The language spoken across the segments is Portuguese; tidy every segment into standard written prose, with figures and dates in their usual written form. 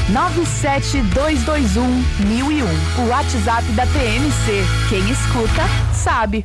97221-1001, o WhatsApp da PMC. Quem escuta, sabe.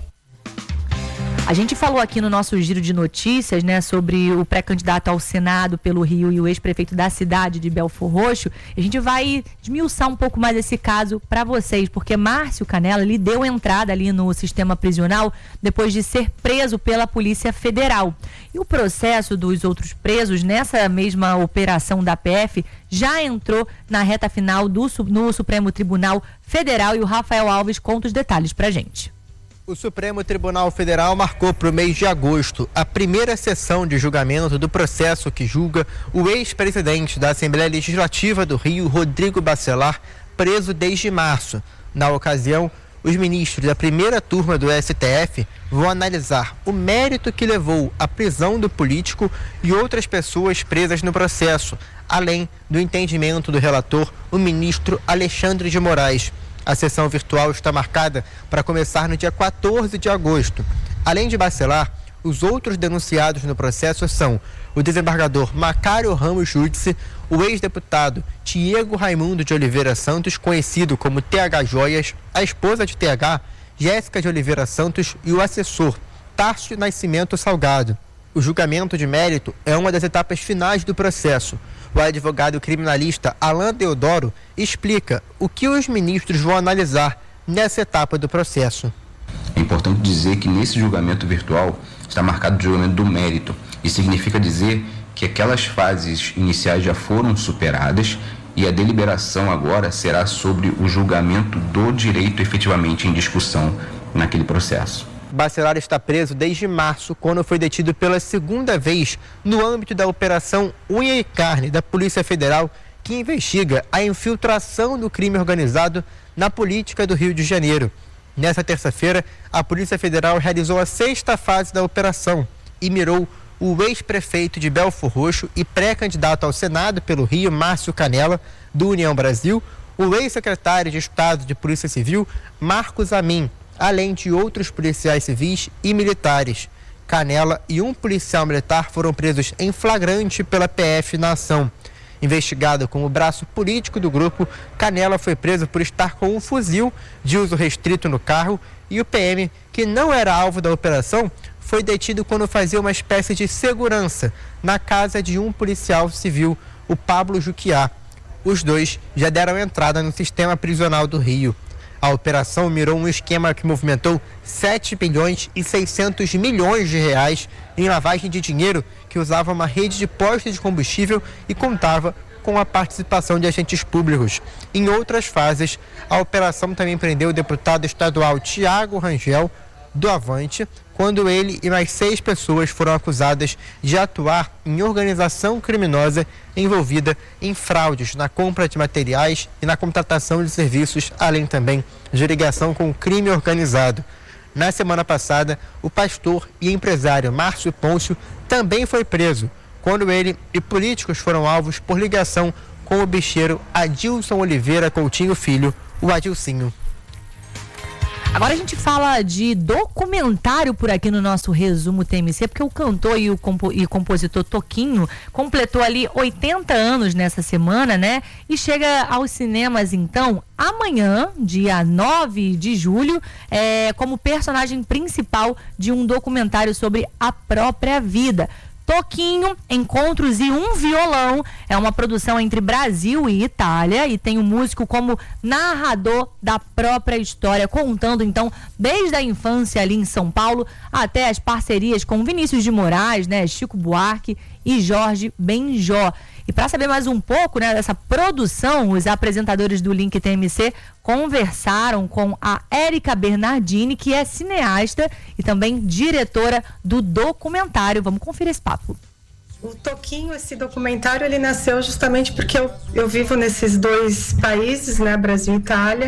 A gente falou aqui no nosso giro de notícias, né, sobre o pré-candidato ao Senado pelo Rio e o ex-prefeito da cidade de Belfor Roxo. A gente vai esmiuçar um pouco mais esse caso para vocês, porque Márcio Canela, ele deu entrada ali no sistema prisional depois de ser preso pela Polícia Federal. E o processo dos outros presos nessa mesma operação da PF já entrou na reta final no Supremo Tribunal Federal, e o Rafael Alves conta os detalhes pra gente. O Supremo Tribunal Federal marcou para o mês de agosto a primeira sessão de julgamento do processo que julga o ex-presidente da Assembleia Legislativa do Rio, Rodrigo Bacelar, preso desde março. Na ocasião, os ministros da primeira turma do STF vão analisar o mérito que levou à prisão do político e outras pessoas presas no processo, além do entendimento do relator, o ministro Alexandre de Moraes. A sessão virtual está marcada para começar no dia 14 de agosto. Além de Bacelar, os outros denunciados no processo são o desembargador Macário Ramos Júdice, o ex-deputado Diego Raimundo de Oliveira Santos, conhecido como TH Joias, a esposa de TH, Jéssica de Oliveira Santos, e o assessor Tárcio Nascimento Salgado. O julgamento de mérito é uma das etapas finais do processo. O advogado criminalista Alain Deodoro explica o que os ministros vão analisar nessa etapa do processo. É importante dizer que nesse julgamento virtual está marcado o julgamento do mérito. Isso significa dizer que aquelas fases iniciais já foram superadas e a deliberação agora será sobre o julgamento do direito efetivamente em discussão naquele processo. Bacelar está preso desde março, quando foi detido pela segunda vez no âmbito da Operação Unha e Carne da Polícia Federal, que investiga a infiltração do crime organizado na política do Rio de Janeiro. Nessa terça-feira, a Polícia Federal realizou a 6ª fase da operação e mirou o ex-prefeito de Belfor Roxo e pré-candidato ao Senado pelo Rio, Márcio Canela, do União Brasil, o ex-secretário de Estado de Polícia Civil, Marcos Amin, além de outros policiais civis e militares. Canela e um policial militar foram presos em flagrante pela PF na ação. Investigado como braço político do grupo, Canela foi preso por estar com um fuzil de uso restrito no carro, e o PM, que não era alvo da operação, foi detido quando fazia uma espécie de segurança na casa de um policial civil, o Pablo Juquiá. Os dois já deram entrada no sistema prisional do Rio. A operação mirou um esquema que movimentou 7 bilhões e 600 milhões de reais em lavagem de dinheiro, que usava uma rede de postos de combustível e contava com a participação de agentes públicos. Em outras fases, a operação também prendeu o deputado estadual Tiago Rangel, do Avante, quando ele e mais 6 pessoas foram acusadas de atuar em organização criminosa envolvida em fraudes na compra de materiais e na contratação de serviços, além também de ligação com o crime organizado. Na semana passada, o pastor e empresário Márcio Pôncio também foi preso, quando ele e políticos foram alvos por ligação com o bicheiro Adilson Oliveira Coutinho Filho, o Adilcinho. Agora a gente fala de documentário por aqui no nosso resumo TMC, porque o cantor e o compositor Toquinho completou ali 80 anos nessa semana, né? E chega aos cinemas, então, amanhã, dia 9 de julho, como personagem principal de um documentário sobre a própria vida. Toquinho, Encontros e um Violão é uma produção entre Brasil e Itália e tem o músico como narrador da própria história, contando então desde a infância ali em São Paulo até as parcerias com Vinícius de Moraes, né, Chico Buarque e Jorge Benjó. E para saber mais um pouco, né, dessa produção, os apresentadores do Link TMC conversaram com a Érica Bernardini, que é cineasta e também diretora do documentário. Vamos conferir esse papo. O Toquinho, esse documentário, ele nasceu justamente porque eu vivo nesses 2 países, né, Brasil e Itália,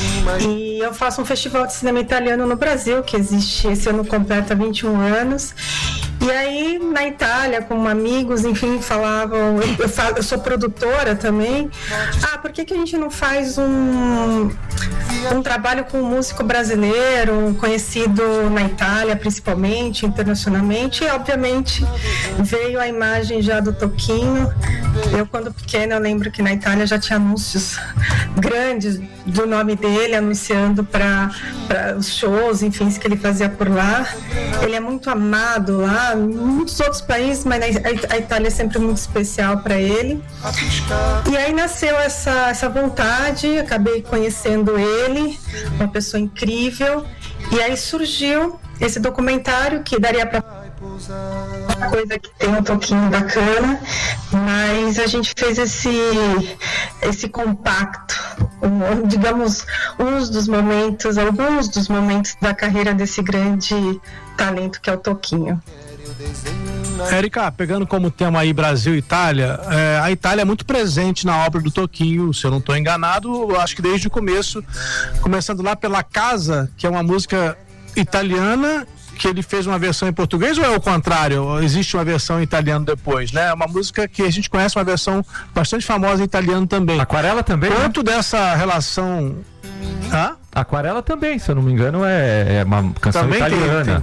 e eu faço um festival de cinema italiano no Brasil, que existe, esse ano completa 21 anos, e aí na Itália, com amigos, enfim, falavam, eu sou produtora também, por que a gente não faz um trabalho com um músico brasileiro, conhecido na Itália principalmente, internacionalmente, e obviamente veio a imagem já do Toquinho. Eu, quando pequena, eu lembro que na Itália já tinha anúncios grandes do nome dele, anunciando para os shows, enfim, que ele fazia por lá. Ele é muito amado lá, em muitos outros países, mas a Itália é sempre muito especial para ele. E aí nasceu essa vontade, acabei conhecendo ele, uma pessoa incrível, e aí surgiu esse documentário que daria para coisa que tem um Toquinho bacana, mas a gente fez esse compacto, digamos, alguns dos momentos da carreira desse grande talento que é o Toquinho. Érica, pegando como tema aí Brasil e Itália, a Itália é muito presente na obra do Toquinho, se eu não estou enganado, eu acho que desde o começo, começando lá pela Casa, que é uma música italiana, que ele fez uma versão em português, ou é o contrário? Existe uma versão em italiano depois, né? Uma música que a gente conhece, uma versão bastante famosa em italiano também. Aquarela também? Quanto dessa relação... Aquarela também, se eu não me engano, é uma canção também italiana.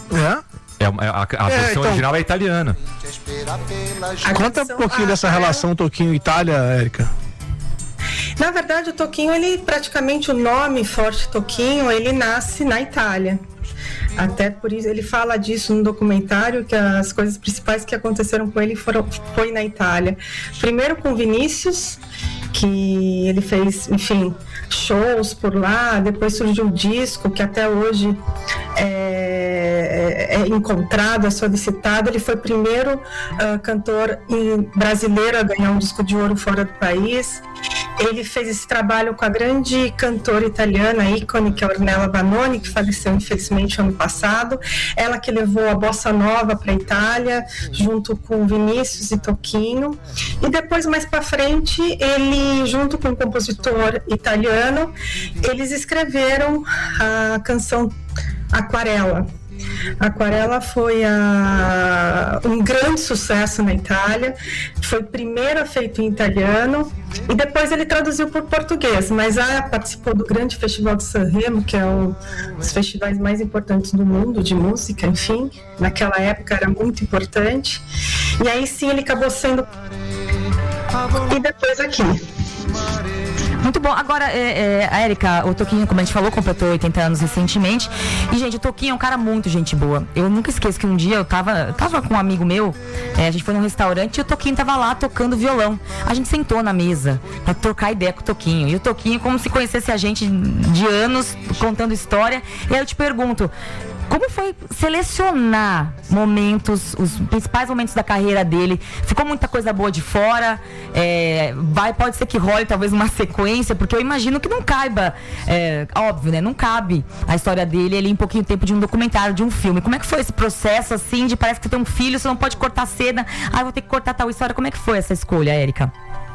A versão original é italiana. Conta um pouquinho dessa relação Toquinho-Itália, Érica. Na verdade, o Toquinho, praticamente o nome Forte Toquinho, ele nasce na Itália. Até por isso ele fala disso no documentário, que as coisas principais que aconteceram com ele foi na Itália. Primeiro com Vinícius, que ele fez, enfim, shows por lá. Depois surgiu um disco que até hoje é encontrado, é solicitado. Ele foi o primeiro cantor brasileiro a ganhar um disco de ouro fora do país. Ele fez esse trabalho com a grande cantora italiana, ícone, que é a Ornella Vanoni, que faleceu infelizmente ano passado. Ela que levou a bossa nova para a Itália, junto com Vinícius e Toquinho. E depois, mais para frente, ele, junto com um compositor italiano, eles escreveram a canção Aquarela. Aquarela foi um grande sucesso na Itália, foi primeiro feito em italiano e depois ele traduziu para o português, mas participou do grande Festival de Sanremo, que é um dos festivais mais importantes do mundo de música, enfim, naquela época era muito importante, e aí sim ele acabou sendo e depois aqui. Muito bom. Agora, a Érica, o Toquinho, como a gente falou, completou 80 anos recentemente. E, gente, o Toquinho é um cara muito gente boa. Eu nunca esqueço que um dia eu tava com um amigo meu, a gente foi num restaurante e o Toquinho tava lá tocando violão. A gente sentou na mesa pra trocar ideia com o Toquinho. E o Toquinho, como se conhecesse a gente de anos, contando história. E aí eu te pergunto, como foi selecionar os principais momentos da carreira dele? Ficou muita coisa boa de fora? Pode ser que role talvez uma sequência, porque eu imagino que não caiba, óbvio, né? Não cabe a história dele ali em pouquinho tempo de um documentário, de um filme. Como é que foi esse processo, assim, de parece que você tem um filho, você não pode cortar a cena, vou ter que cortar tal história. Como é que foi essa escolha, Érica?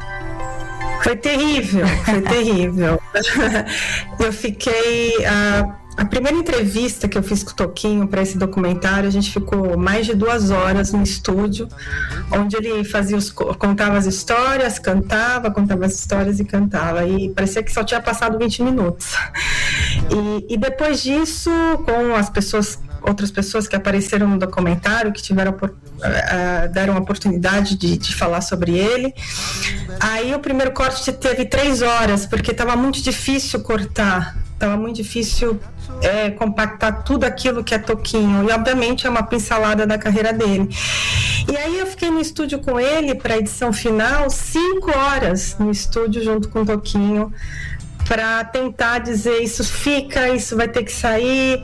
Foi terrível, foi terrível. Eu fiquei... A primeira entrevista que eu fiz com o Toquinho para esse documentário, a gente ficou mais de 2 horas no estúdio, onde ele contava as histórias, contava as histórias e cantava. E parecia que só tinha passado 20 minutos. E depois disso, com outras pessoas que apareceram no documentário, que deram a oportunidade de falar sobre ele. Aí o primeiro corte teve 3 horas, porque estava muito difícil cortar. Estava muito difícil compactar tudo aquilo que é Toquinho. E, obviamente, é uma pincelada da carreira dele. E aí eu fiquei no estúdio com ele para a edição final, 5 horas no estúdio junto com o Toquinho, para tentar dizer isso vai ter que sair.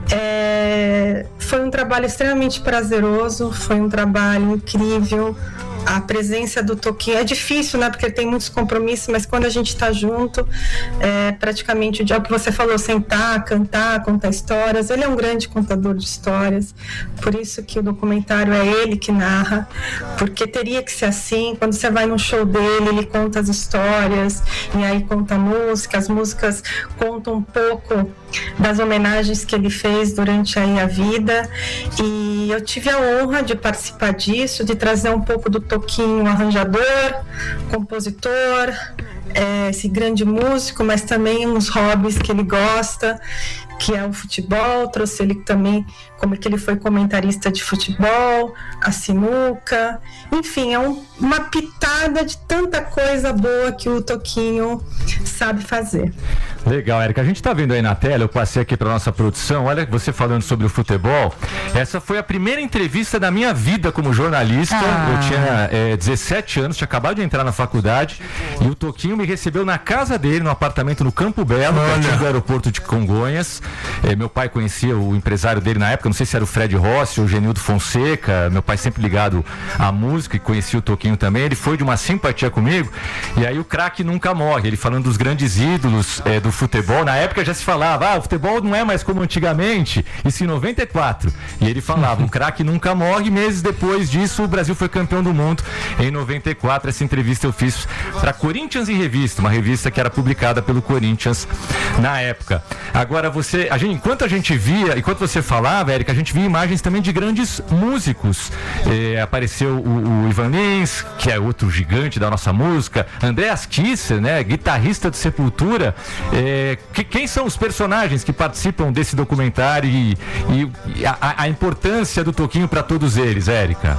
Foi um trabalho extremamente prazeroso, foi um trabalho incrível. A presença do Toquinho é difícil, né? Porque ele tem muitos compromissos, mas quando a gente está junto, praticamente o que você falou, sentar, cantar, contar histórias. Ele é um grande contador de histórias, por isso que o documentário é ele que narra, porque teria que ser assim. Quando você vai num show dele, ele conta as histórias, e aí conta as músicas contam um pouco das homenagens que ele fez durante aí a vida, e eu tive a honra de participar disso, de trazer um pouco do Toquinho arranjador, compositor, esse grande músico, mas também uns hobbies que ele gosta, que é o futebol. Trouxe ele também, como que ele foi comentarista de futebol, a sinuca, enfim, é uma pitada de tanta coisa boa que o Toquinho sabe fazer. Legal, Érica, a gente está vendo aí na tela, eu passei aqui para nossa produção, olha você falando sobre o futebol, essa foi a primeira entrevista da minha vida como jornalista. Eu tinha 17 anos, tinha acabado de entrar na faculdade, e o Toquinho me recebeu na casa dele, no apartamento no Campo Belo, perto do aeroporto de Congonhas. Meu pai conhecia o empresário dele na época, não sei se era o Fred Rossi ou o Genildo Fonseca, meu pai sempre ligado à música e conhecia o Toquinho também. Ele foi de uma simpatia comigo, e aí o craque nunca morre, ele falando dos grandes ídolos do futebol. Na época já se falava, o futebol não é mais como antigamente, isso em 94, e ele falava, o craque nunca morre. Meses depois disso, o Brasil foi campeão do mundo em 94. Essa entrevista eu fiz para Corinthians em Revista, uma revista que era publicada pelo Corinthians na época. Agora enquanto você falava, Érica, a gente via imagens também de grandes músicos. Apareceu o Ivan Lins, que é outro gigante da nossa música, Andreas Kisser, né, guitarrista de Sepultura. Quem são os personagens que participam desse documentário e a importância do Toquinho para todos eles, Érica?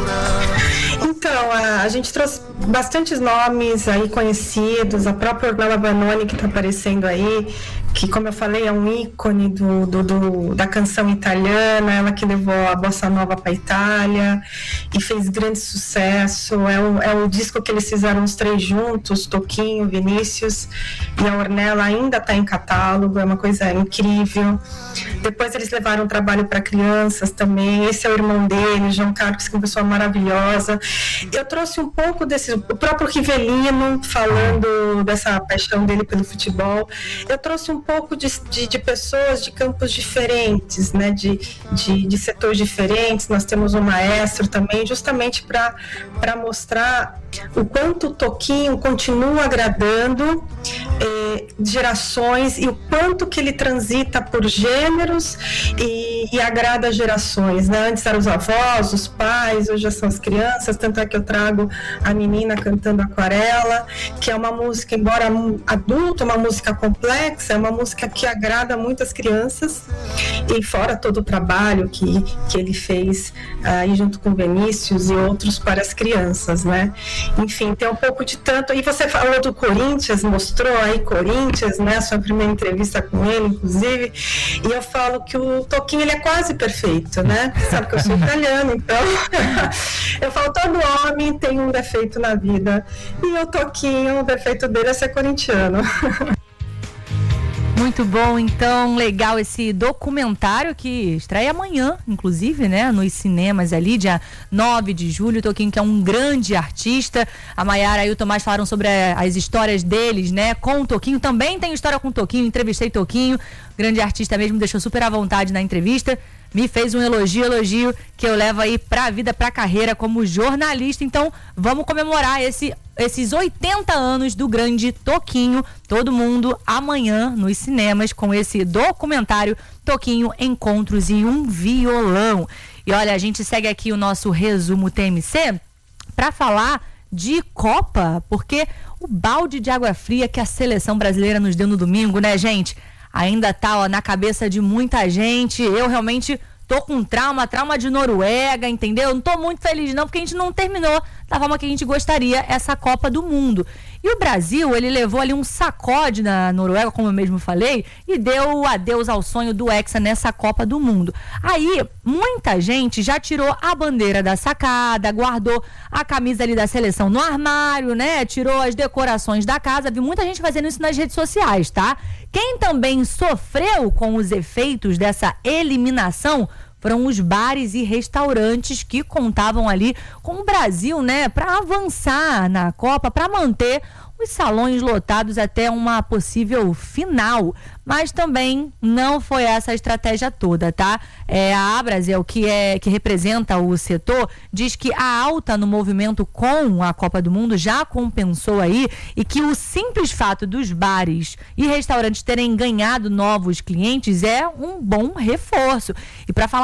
Então, a gente trouxe bastantes nomes aí conhecidos, a própria Ornella Vanoni, que está aparecendo aí, que, como eu falei, é um ícone da canção italiana, ela que levou a bossa nova para a Itália e fez grande sucesso. É o disco que eles fizeram os três juntos, Toquinho, Vinícius e a Ornella, ainda está em catálogo, é uma coisa incrível. Depois eles levaram trabalho para crianças também. Esse é o irmão dele, João Carlos, que é uma pessoa maravilhosa. Eu trouxe um pouco o próprio Rivelino, falando dessa paixão dele pelo futebol. Eu trouxe um pouco de pessoas de campos diferentes, né, de setores diferentes. Nós temos um maestro também, justamente para mostrar o quanto o Toquinho continua agradando gerações, e o quanto que ele transita por gêneros e agrada gerações, né? Antes eram os avós, os pais, hoje já são as crianças, tanto é que eu trago a menina cantando Aquarela, que é uma música, embora adulta, uma música complexa, é uma música que agrada muitas crianças, e fora todo o trabalho que ele fez aí junto com Vinícius e outros para as crianças, né? Enfim, tem um pouco de tanto. E você falou do Corinthians, mostrou aí Corinthians, né? A sua primeira entrevista com ele, inclusive. E eu falo que o Toquinho, ele é quase perfeito, né? Sabe que eu sou italiana, então eu falo, todo homem tem um defeito na vida. E o Toquinho, o defeito dele é ser corintiano. Muito bom, então, legal esse documentário que estreia amanhã, inclusive, né, nos cinemas ali, dia 9 de julho. O Toquinho, que é um grande artista, a Maiara e o Tomás falaram sobre as histórias deles, né, com o Toquinho. Também tem história com o Toquinho, entrevistei Toquinho, grande artista mesmo, deixou super à vontade na entrevista, me fez um elogio que eu levo aí pra vida, pra carreira como jornalista. Então, vamos comemorar esses 80 anos do grande Toquinho, todo mundo amanhã nos cinemas com esse documentário Toquinho, Encontros e um Violão. E olha, a gente segue aqui o nosso resumo TMC para falar de Copa, porque o balde de água fria que a seleção brasileira nos deu no domingo, né, gente? Ainda tá na cabeça de muita gente. Eu realmente tô com trauma de Noruega, entendeu? Não tô muito feliz não, porque a gente não terminou da forma que a gente gostaria essa Copa do Mundo. E o Brasil, ele levou ali um sacode na Noruega, como eu mesmo falei, e deu adeus ao sonho do Hexa nessa Copa do Mundo. Aí, muita gente já tirou a bandeira da sacada, guardou a camisa ali da seleção no armário, né? Tirou as decorações da casa, vi muita gente fazendo isso nas redes sociais, tá? Quem também sofreu com os efeitos dessa eliminação foram os bares e restaurantes que contavam ali com o Brasil, né, para avançar na Copa, para manter os salões lotados até uma possível final. Mas também não foi essa a estratégia toda, tá? A Abrazel, que representa o setor, diz que a alta no movimento com a Copa do Mundo já compensou aí, e que o simples fato dos bares e restaurantes terem ganhado novos clientes é um bom reforço. E para falar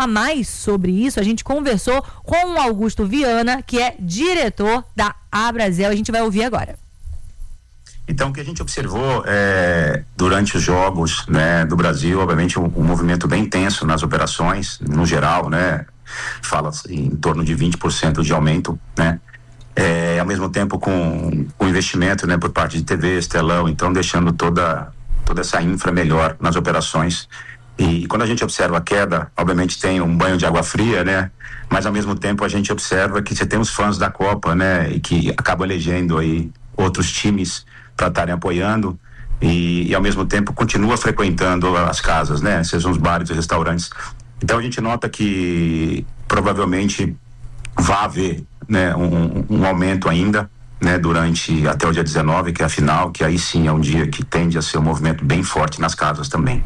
falar mais sobre isso, a gente conversou com o Augusto Viana, que é diretor da Abrazel. A gente vai ouvir agora. Então, o que a gente observou durante os jogos, né, do Brasil, obviamente um movimento bem intenso nas operações, no geral, né, fala-se em torno de 20% de aumento, né, ao mesmo tempo com o investimento, né, por parte de TV, telão, então deixando toda essa infra melhor nas operações. E quando a gente observa a queda, obviamente tem um banho de água fria, né, mas ao mesmo tempo a gente observa que você tem os fãs da Copa, né, e que acabam elegendo aí outros times para estarem apoiando e ao mesmo tempo continua frequentando as casas, né? Sejam os bares e restaurantes. Então a gente nota que provavelmente vai haver, né, um aumento ainda, né, durante até o dia 19, que é a final, que aí sim é um dia que tende a ser um movimento bem forte nas casas também.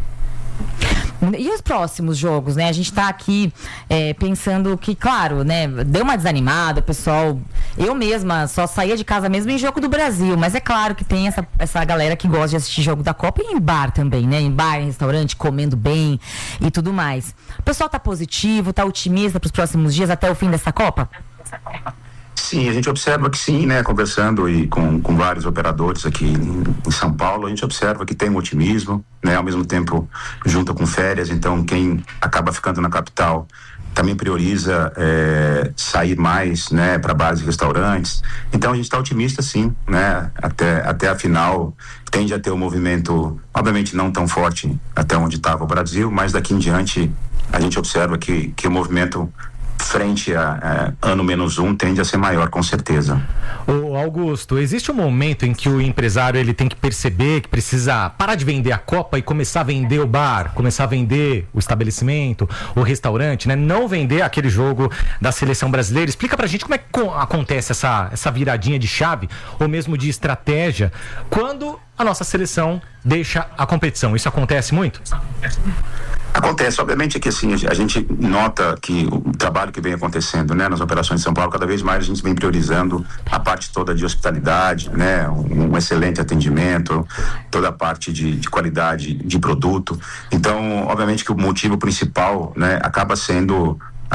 E os próximos jogos, né? A gente tá aqui pensando que, claro, né? Deu uma desanimada, o pessoal... Eu mesma só saía de casa mesmo em jogo do Brasil, mas é claro que tem essa galera que gosta de assistir jogo da Copa e em bar também, né? Em bar, em restaurante, comendo bem e tudo mais. O pessoal tá positivo, tá otimista pros próximos dias até o fim dessa Copa? Sim, a gente observa que sim, né? Conversando e com vários operadores aqui em São Paulo, a gente observa que tem um otimismo, né? Ao mesmo tempo, junto com férias, então quem acaba ficando na capital também prioriza sair mais, né? Para bares e restaurantes. Então a gente está otimista, sim, né? Até a final tende a ter um movimento, obviamente não tão forte até onde estava o Brasil, mas daqui em diante a gente observa que o movimento frente a ano -1 tende a ser maior, com certeza. Ô Augusto, existe um momento em que o empresário ele tem que perceber que precisa parar de vender a Copa e começar a vender o bar, começar a vender o estabelecimento, o restaurante, né? Não vender aquele jogo da seleção brasileira. Explica pra gente como é que acontece essa viradinha de chave, ou mesmo de estratégia, quando a nossa seleção deixa a competição. Isso acontece muito? Acontece, obviamente que assim, a gente nota que o trabalho que vem acontecendo, né, nas operações de São Paulo, cada vez mais a gente vem priorizando a parte toda de hospitalidade, né, um excelente atendimento, toda a parte de qualidade de produto. Então, obviamente que o motivo principal, né, acaba sendo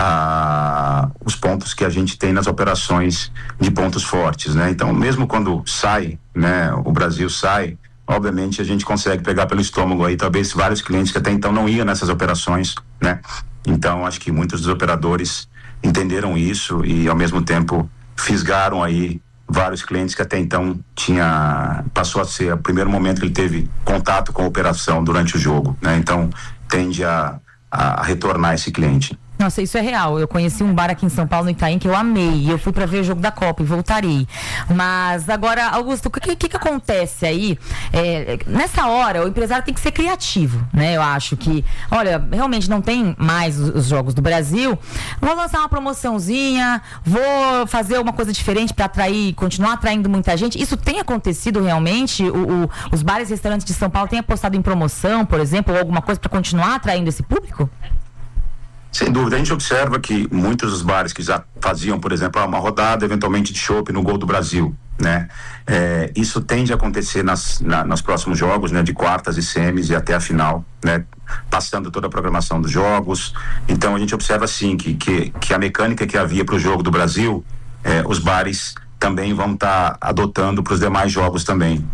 os pontos que a gente tem nas operações de pontos fortes, né? Então, mesmo quando sai, né, o Brasil sai, obviamente a gente consegue pegar pelo estômago aí talvez vários clientes que até então não iam nessas operações, né? Então acho que muitos dos operadores entenderam isso e ao mesmo tempo fisgaram aí vários clientes que até então passou a ser o primeiro momento que ele teve contato com a operação durante o jogo, né? Então tende a retornar esse cliente. Nossa, isso é real. Eu conheci um bar aqui em São Paulo, no Itaim, que eu amei. Eu fui pra ver o jogo da Copa e voltarei. Mas agora, Augusto, o que acontece aí? Nessa hora, o empresário tem que ser criativo, né? Eu acho que, olha, realmente não tem mais os jogos do Brasil. Vou lançar uma promoçãozinha, vou fazer uma coisa diferente pra continuar atraindo muita gente. Isso tem acontecido realmente? Os bares e restaurantes de São Paulo têm apostado em promoção, por exemplo, ou alguma coisa pra continuar atraindo esse público? Sem dúvida, a gente observa que muitos dos bares que já faziam, por exemplo, uma rodada eventualmente de chopp no Gol do Brasil, né? Isso tende a acontecer nos próximos jogos, né? De quartas e semis e até a final, né? Passando toda a programação dos jogos. Então a gente observa sim que a mecânica que havia para o jogo do Brasil, os bares também vão estar adotando para os demais jogos também.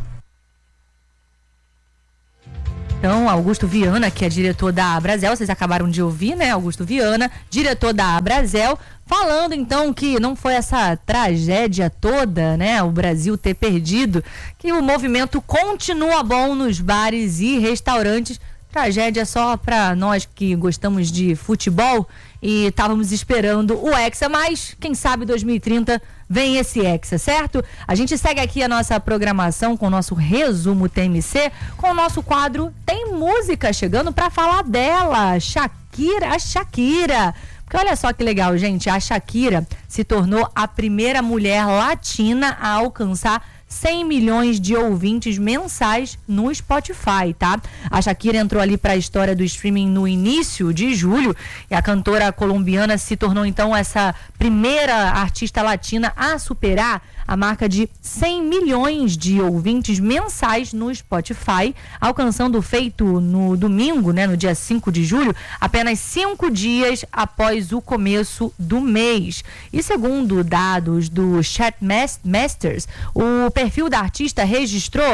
Então, Augusto Viana, que é diretor da Abrazel, vocês acabaram de ouvir, né? Augusto Viana, diretor da Abrazel, falando então que não foi essa tragédia toda, né? O Brasil ter perdido, que o movimento continua bom nos bares e restaurantes. Tragédia só para nós que gostamos de futebol e estávamos esperando o Hexa, mas quem sabe 2030 vem esse Hexa, certo? A gente segue aqui a nossa programação com o nosso resumo TMC, com o nosso quadro Tem Música, chegando para falar dela, a Shakira. Porque olha só que legal, gente, a Shakira se tornou a primeira mulher latina a alcançar 100 milhões de ouvintes mensais no Spotify, tá? A Shakira entrou ali para a história do streaming no início de julho e a cantora colombiana se tornou então essa primeira artista latina a superar a marca de 100 milhões de ouvintes mensais no Spotify, alcançando o feito no domingo, né, no dia 5 de julho, apenas 5 dias após o começo do mês. E segundo dados do Chatmasters, o perfil da artista registrou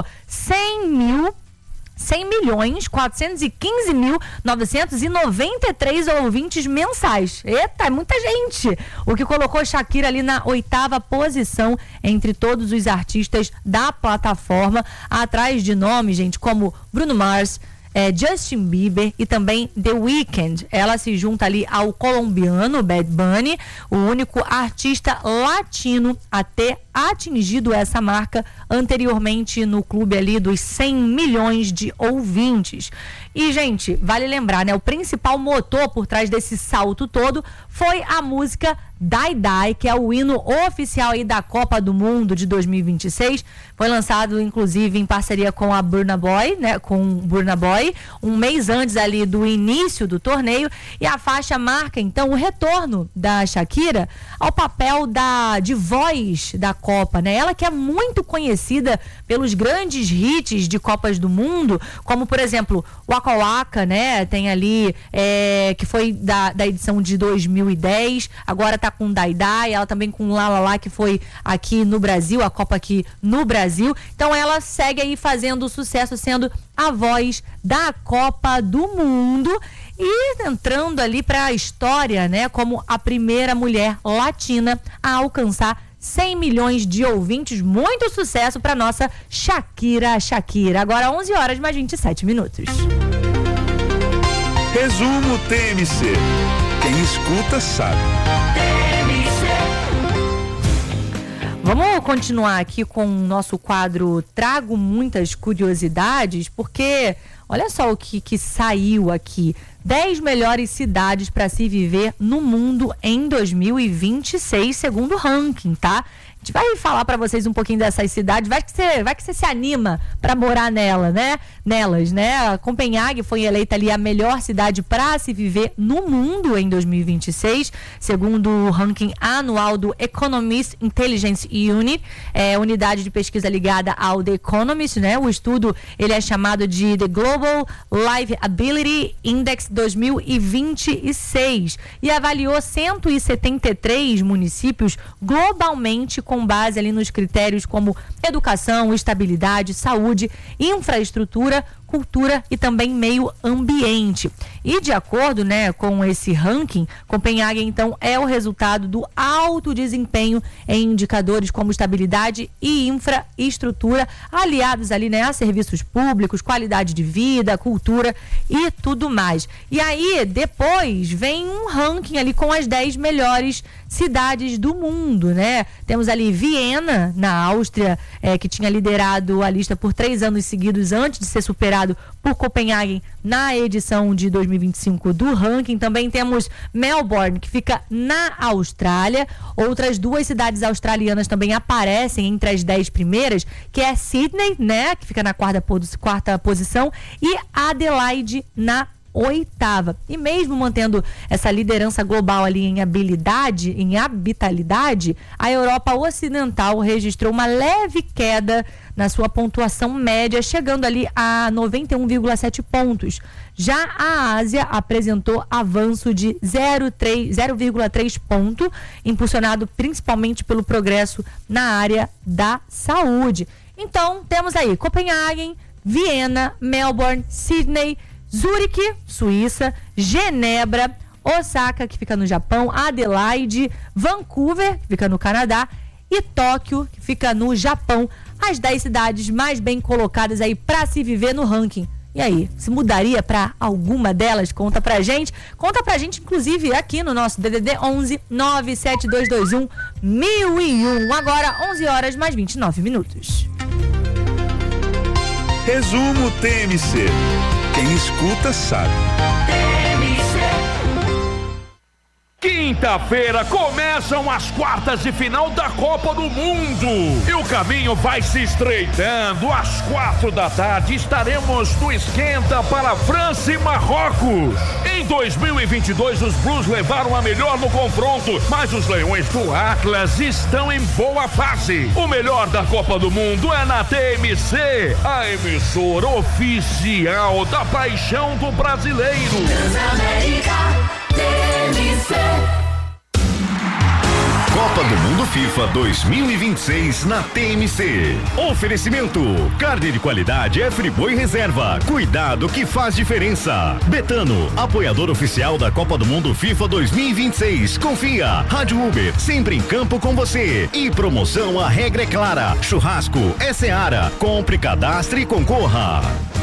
100.415.993 ouvintes mensais. Eita, é muita gente! O que colocou Shakira ali na 8ª posição entre todos os artistas da plataforma, atrás de nomes, gente, como Bruno Mars, Justin Bieber e também The Weeknd. Ela se junta ali ao colombiano Bad Bunny, o único artista latino a ter atingido essa marca anteriormente no clube ali dos 100 milhões de ouvintes. E, gente, vale lembrar, né? O principal motor por trás desse salto todo foi a música Die Die, que é o hino oficial aí da Copa do Mundo de 2026. Foi lançado, inclusive, em parceria com a Burna Boy, né? Com Burna Boy, um mês antes ali do início do torneio. E a faixa marca, então, o retorno da Shakira ao papel de voz da Copa, né? Ela que é muito conhecida pelos grandes hits de Copas do Mundo, como, por exemplo, Waka Waka, né? Tem ali, que foi da edição de 2010, agora tá com Die Die, ela também com La La La, que foi aqui no Brasil, a Copa aqui no Brasil. Então ela segue aí fazendo sucesso, sendo a voz da Copa do Mundo e entrando ali para a história, né? Como a primeira mulher latina a alcançar 100 milhões de ouvintes. Muito sucesso para nossa Shakira. Agora 11 horas mais 27 minutos. Resumo TMC. Quem escuta sabe. Vamos continuar aqui com o nosso quadro Trago Muitas Curiosidades, porque olha só o que saiu aqui. 10 melhores cidades para se viver no mundo em 2026, segundo o ranking, tá? A gente vai falar para vocês um pouquinho dessas cidades, vai que você se anima para morar nelas, né? A Copenhague foi eleita ali a melhor cidade para se viver no mundo em 2026, segundo o ranking anual do Economist Intelligence Unit, unidade de pesquisa ligada ao The Economist, né? O estudo, ele é chamado de The Global Livability Index 2026 e avaliou 173 municípios globalmente com base ali nos critérios como educação, estabilidade, saúde, infraestrutura, cultura e também meio ambiente. E de acordo, né, com esse ranking, Copenhague então é o resultado do alto desempenho em indicadores como estabilidade e infraestrutura, aliados ali, né, a serviços públicos, qualidade de vida, cultura e tudo mais. E aí depois vem um ranking ali com as 10 melhores cidades do mundo, né? Temos ali Viena, na Áustria, que tinha liderado a lista por 3 anos seguidos antes de ser superado por Copenhague na edição de 2025 do ranking. Também temos Melbourne, que fica na Austrália. Outras 2 cidades australianas também aparecem entre as 10 primeiras, que é Sydney, né, que fica na quarta posição, e Adelaide na 8ª. E mesmo mantendo essa liderança global ali em habitabilidade, a Europa Ocidental registrou uma leve queda na sua pontuação média, chegando ali a 91,7 pontos. Já a Ásia apresentou avanço de 0,3 ponto, impulsionado principalmente pelo progresso na área da saúde. Então, temos aí Copenhague, Viena, Melbourne, Sydney, Zurique, Suíça, Genebra, Osaka, que fica no Japão, Adelaide, Vancouver, que fica no Canadá, e Tóquio, que fica no Japão, as 10 cidades mais bem colocadas aí para se viver no ranking. E aí, se mudaria para alguma delas? Conta pra gente, inclusive aqui no nosso DDD 11 97221 1001. Agora 11 horas mais 29 minutos. Resumo TMC. Quem escuta sabe. quinta-feira começam as quartas de final da Copa do Mundo. E o caminho vai se estreitando. Às 4 da tarde estaremos no esquenta para França e Marrocos. Em 2022 os Blues levaram a melhor no confronto, mas os Leões do Atlas estão em boa fase. O melhor da Copa do Mundo é na TMC, a emissora oficial da paixão do brasileiro. Transamérica TMC. Copa do Mundo FIFA 2026 na TMC. Oferecimento: carne de qualidade é Friboi Reserva. Cuidado que faz diferença. Betano, apoiador oficial da Copa do Mundo FIFA 2026. Confia. Rádio Uber, sempre em campo com você. E promoção, a regra é clara. Churrasco é Seara. Compre, cadastre e concorra.